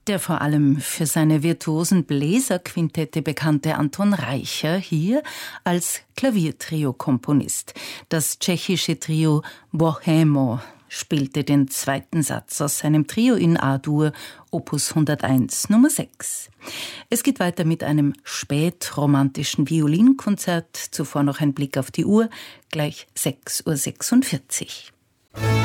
Der vor allem für seine virtuosen Bläserquintette bekannte Anton Reicher hier als Klaviertrio-Komponist. Das tschechische Trio Bohémo spielte den zweiten Satz aus seinem Trio in A-Dur, Opus 101, Nummer 6. Es geht weiter mit einem spätromantischen Violinkonzert. Zuvor noch ein Blick auf die Uhr, gleich 6:46 Uhr.